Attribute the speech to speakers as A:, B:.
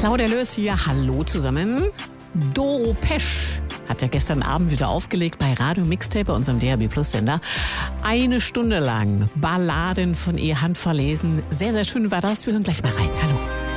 A: Claudia Lörs hier, hallo zusammen. Doro Pesch hat ja gestern Abend wieder aufgelegt bei Radio Mixtape, bei unserem DRB Plus Sender. 1 Stunde lang Balladen von ihr handverlesen. Sehr, sehr schön war das. Wir hören gleich mal rein. Hallo.